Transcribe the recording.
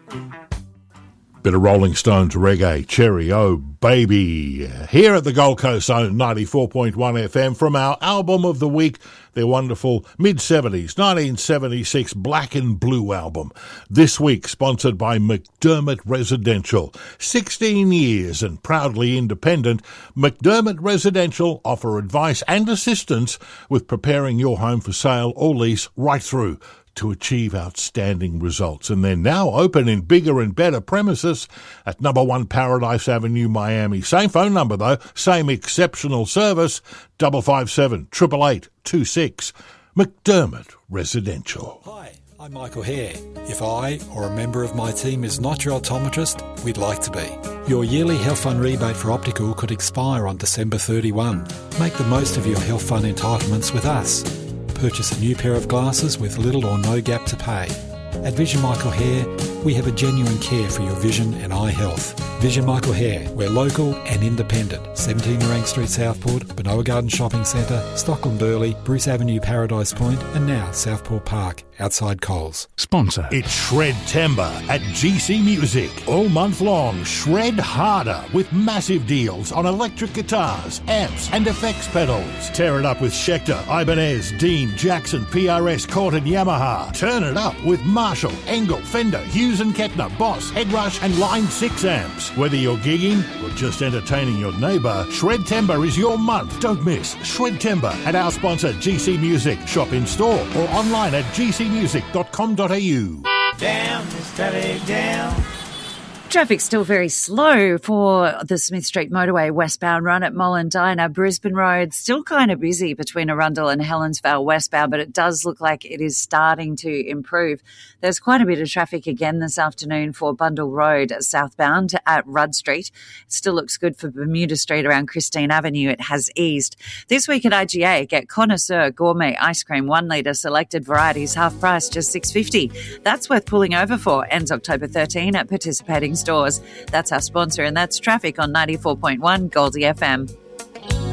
Bit of Rolling Stones reggae, Cherry Oh Baby, here at the Gold Coast Zone 94.1 FM from our album of the week, their wonderful mid-70s, 1976 Black and Blue album. This week sponsored by McDermott Residential. 16 years and proudly independent, McDermott Residential offer advice and assistance with preparing your home for sale or lease right through to achieve outstanding results. And they're now open in bigger and better premises at number 1 Paradise Avenue, Miami. Same phone number though, same exceptional service, 557 888 26. McDermott Residential. Hi, I'm Michael Hare. If I or a member of my team is not your optometrist, we'd like to be. Your yearly Health Fund rebate for optical could expire on December 31. Make the most of your Health Fund entitlements with us. Purchase a new pair of glasses with little or no gap to pay. At Vision Michael Hare, we have a genuine care for your vision and eye health. Vision Michael Hare, we're local and independent. 17 Nerang Street, Southport, Benoa Garden Shopping Centre, Stockland Burley, Bruce Avenue, Paradise Point, and now Southport Park, outside Coles. Sponsor. It's Shred Timber at GC Music. All month long, shred harder with massive deals on electric guitars, amps, and effects pedals. Tear it up with Schecter, Ibanez, Dean, Jackson, PRS, Cort, and Yamaha. Turn it up with Marshall, Engel, Fender, Hughes and Kettner, Boss, Headrush, and Line 6 amps. Whether you're gigging or just entertaining your neighbour, Shred Timber is your month. Don't miss Shred Timber at our sponsor GC Music. Shop in store or online at gcmusic.com.au. Down, steady down. Traffic's still very slow for the Smith Street Motorway westbound run at Mollendina. Brisbane Road still kind of busy between Arundel and Helensvale westbound, but it does look like it is starting to improve. There's quite a bit of traffic again this afternoon for Bundle Road southbound at Rudd Street. It still looks good for Bermuda Street around Christine Avenue. It has eased. This week at IGA, get Connoisseur Gourmet Ice Cream 1 litre selected varieties half price, just $6.50. That's worth pulling over for. Ends October 13 at participating stores. That's our sponsor, and that's traffic on 94.1 Goldie FM.